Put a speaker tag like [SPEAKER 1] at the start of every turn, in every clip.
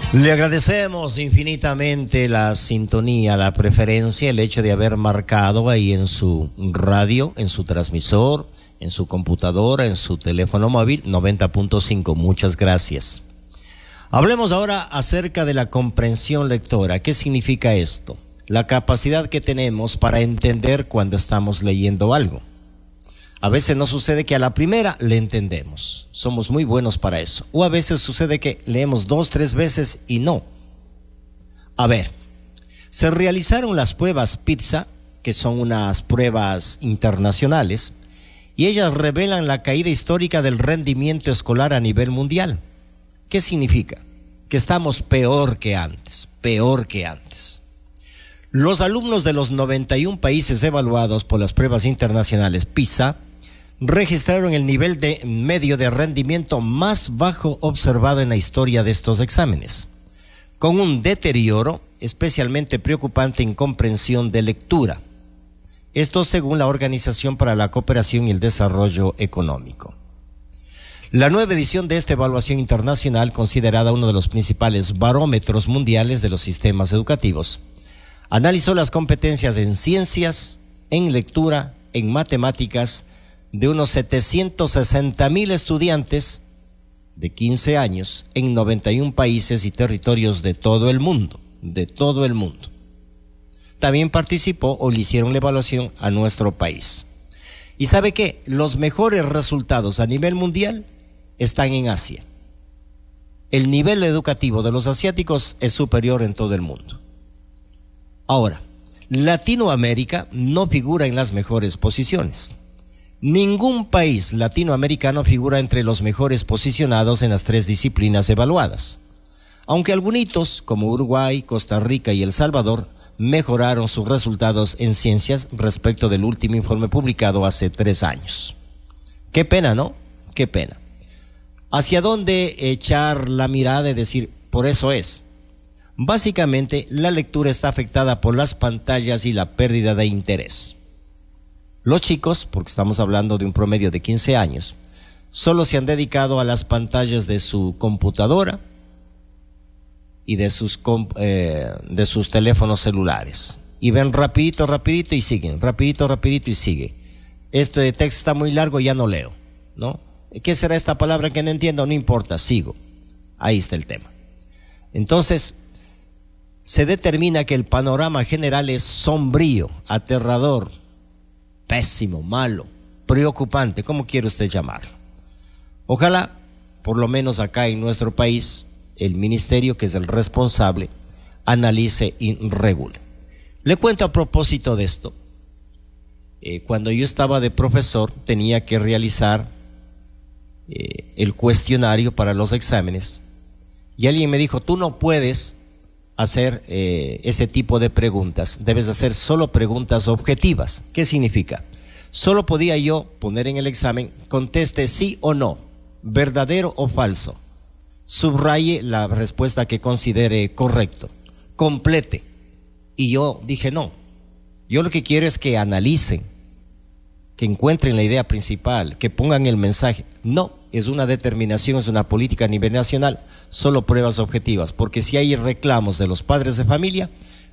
[SPEAKER 1] Le agradecemos infinitamente la sintonía, la preferencia, el hecho de haber marcado ahí en su radio, en su transmisor, en su computadora, en su teléfono móvil, 90.5. Muchas gracias. Hablemos ahora acerca de la comprensión lectora. ¿Qué significa esto? La capacidad que tenemos para entender cuando estamos leyendo algo. A veces nos sucede que a la primera le entendemos. Somos muy buenos para eso. O a veces sucede que leemos 2, 3 veces y no. A ver, se realizaron las pruebas PISA, que son unas pruebas internacionales, y ellas revelan la caída histórica del rendimiento escolar a nivel mundial. ¿Qué significa? Que estamos peor que antes, peor que antes. Los alumnos de los 91 países evaluados por las pruebas internacionales PISA registraron el nivel de medio de rendimiento más bajo observado en la historia de estos exámenes, con un deterioro especialmente preocupante en comprensión de lectura. Esto según la Organización para la Cooperación y el Desarrollo Económico. La nueva edición de esta evaluación internacional, considerada uno de los principales barómetros mundiales de los sistemas educativos, analizó las competencias en ciencias, en lectura, en matemáticas, de unos 760,000 estudiantes de 15 años en 91 países y territorios de todo el mundo, También participó o le hicieron la evaluación a nuestro país. ¿Y sabe qué? Los mejores resultados a nivel mundial están en Asia. El nivel educativo de los asiáticos es superior en todo el mundo. Ahora, Latinoamérica no figura en las mejores posiciones. Ningún país latinoamericano figura entre los mejores posicionados en las 3 disciplinas evaluadas. Aunque algunos, como Uruguay, Costa Rica y El Salvador, mejoraron sus resultados en ciencias respecto del último informe publicado hace 3 años. Qué pena, ¿no? Qué pena. ¿Hacia dónde echar la mirada y decir, por eso es? Básicamente, la lectura está afectada por las pantallas y la pérdida de interés. Los chicos, porque estamos hablando de un promedio de 15 años, solo se han dedicado a las pantallas de su computadora y de sus teléfonos celulares. Y ven rapidito y siguen, rapidito y sigue. Este texto está muy largo, ya no leo, ¿no? ¿Qué será esta palabra que no entiendo? No importa, sigo. Ahí está el tema. Entonces, se determina que el panorama general es sombrío, aterrador, pésimo, malo, preocupante, como quiere usted llamarlo. Ojalá, por lo menos acá en nuestro país, el ministerio, que es el responsable, analice y regule. Le cuento a propósito de esto. Cuando yo estaba de profesor, tenía que realizar el cuestionario para los exámenes, y alguien me dijo, tú no puedes hacer ese tipo de preguntas, debes hacer solo preguntas objetivas. ¿Qué significa? Solo podía yo poner en el examen, conteste sí o no, verdadero o falso, subraye la respuesta que considere correcto, complete. Y yo dije no, yo lo que quiero es que analicen, que encuentren la idea principal, que pongan el mensaje. No, es una determinación, es una política a nivel nacional, solo pruebas objetivas, porque si hay reclamos de los padres de familia,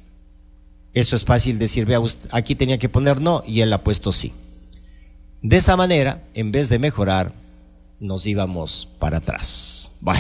[SPEAKER 1] eso es fácil decir, vea, usted, aquí tenía que poner no, y él ha puesto sí. De esa manera, en vez de mejorar, nos íbamos para atrás. Bueno.